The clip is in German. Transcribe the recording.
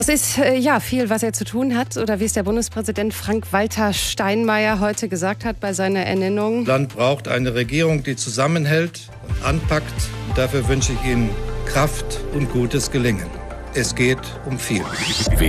Es ist viel, was er zu tun hat, oder wie es der Bundespräsident Frank-Walter Steinmeier heute gesagt hat bei seiner Ernennung. Das Land braucht eine Regierung, die zusammenhält und anpackt. Und dafür wünsche ich Ihnen Kraft und gutes Gelingen. Es geht um viel.